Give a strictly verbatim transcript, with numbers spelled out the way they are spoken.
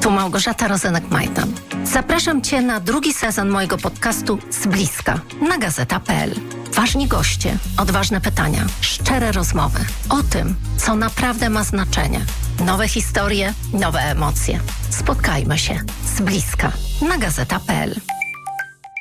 Tu Małgorzata Rozenek-Majdan. Zapraszam Cię na drugi sezon mojego podcastu Z bliska na gazeta kropka pe el. Ważni goście, odważne pytania, szczere rozmowy o tym, co naprawdę ma znaczenie. Nowe historie, nowe emocje. Spotkajmy się z bliska na gazeta kropka pe el.